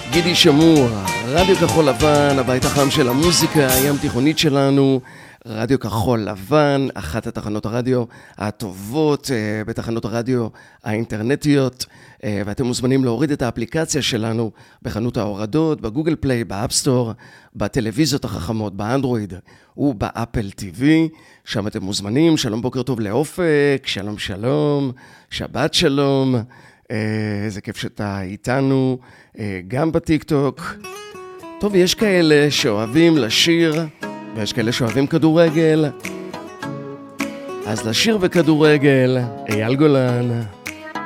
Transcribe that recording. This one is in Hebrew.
גידי שמור, רדיו כחול לבן, הבית החם של המוזיקה הים תיכונית שלנו. רדיו כחול לבן, אחת התחנות הרדיו הטובות בתחנות הרדיו האינטרנטיות, ואתם מוזמנים להוריד את האפליקציה שלנו בחנות ההורדות, בגוגל פליי, באפסטור, בטלוויזיות החכמות, באנדרואיד ובאפל טיווי. שם אתם מוזמנים. שלום, בוקר טוב לאופק, שלום שלום, שבת שלום. איזה כיף שאתה איתנו, גם בטיקטוק. טוב, יש כאלה שאוהבים לשיר, ויש כאלה שאוהבים כדורגל. אז לשיר וכדורגל, אייל גולן.